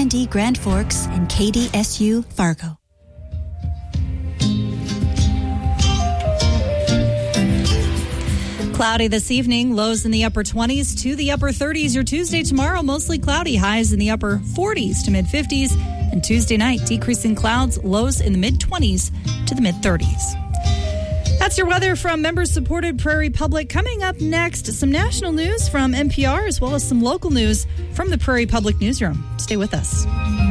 AT&T Grand Forks, and KDSU Fargo. Cloudy this evening, lows in the upper 20s to the upper 30s. Your Tuesday tomorrow, mostly cloudy, highs in the upper 40s to mid 50s. And Tuesday night, decreasing clouds, lows in the mid 20s to the mid 30s. That's your weather from member-supported Prairie Public. Coming up next, some national news from NPR as well as some local news from the Prairie Public Newsroom. Stay with us.